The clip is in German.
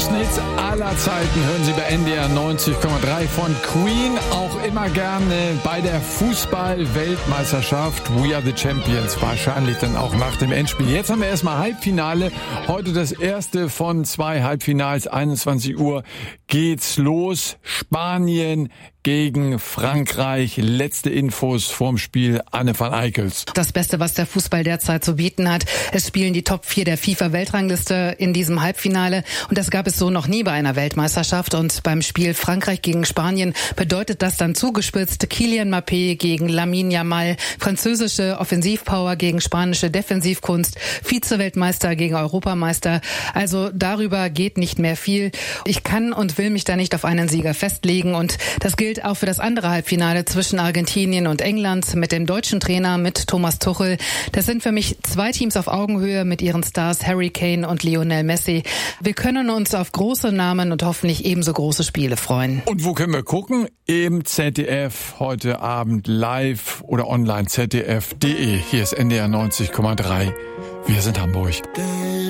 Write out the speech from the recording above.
größten Hits aller Zeiten hören Sie bei NDR 90,3 von Queen. Auch immer gerne bei der Fußball-Weltmeisterschaft. We are the Champions. Wahrscheinlich dann auch nach dem Endspiel. Jetzt haben wir erstmal Halbfinale. Heute das erste von 2 Halbfinals. 21 Uhr geht's los. Spanien gegen Frankreich. Letzte Infos vorm Spiel, Anne van Eickels. Das Beste, was der Fußball derzeit zu bieten hat. Es spielen die Top 4 der FIFA-Weltrangliste in diesem Halbfinale. Und das gab es so noch nie bei einer Weltmeisterschaft. Und beim Spiel Frankreich gegen Spanien bedeutet das dann zugespitzt Kylian Mbappé gegen Lamine Yamal, französische Offensivpower gegen spanische Defensivkunst, Vize-Weltmeister gegen Europameister. Also darüber geht nicht mehr viel. Ich kann und will mich da nicht auf einen Sieger festlegen. Und das gilt auch für das andere Halbfinale zwischen Argentinien und England mit dem deutschen Trainer, mit Thomas Tuchel. Das sind für mich 2 Teams auf Augenhöhe mit ihren Stars Harry Kane und Lionel Messi. Wir können uns auf große Namen und hoffentlich ebenso große Spiele freuen. Und wo können wir gucken? Im ZDF heute Abend live oder online zdf.de. Hier ist NDR 90,3. Wir sind Hamburg.